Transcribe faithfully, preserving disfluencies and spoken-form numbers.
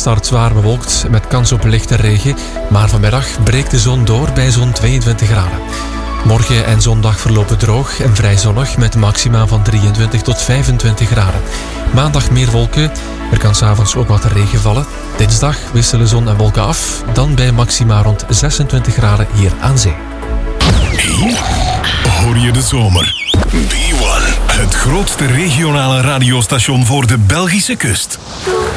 start zwaar bewolkt met kans op lichte regen, maar vanmiddag breekt de zon door bij zo'n tweeëntwintig graden. Morgen en zondag verlopen droog en vrij zonnig met maxima van drieëntwintig tot vijfentwintig graden. Maandag meer wolken, er kan 's avonds ook wat regen vallen. Dinsdag wisselen zon en wolken af, dan bij maxima rond zesentwintig graden hier aan zee. Hier hoor je de zomer. B één, het grootste regionale radiostation voor de Belgische kust.